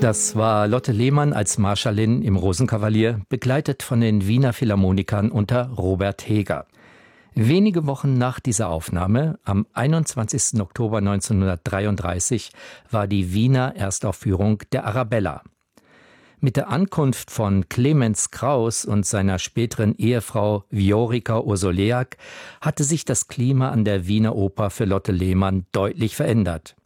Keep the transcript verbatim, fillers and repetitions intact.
Das war Lotte Lehmann als Marschallin im Rosenkavalier, begleitet von den Wiener Philharmonikern unter Robert Heger. Wenige Wochen nach dieser Aufnahme, am einundzwanzigsten Oktober neunzehnhundertdreiunddreißig, war die Wiener Erstaufführung der Arabella. Mit der Ankunft von Clemens Krauss und seiner späteren Ehefrau Viorica Ursuleak hatte sich das Klima an der Wiener Oper für Lotte Lehmann deutlich verändert.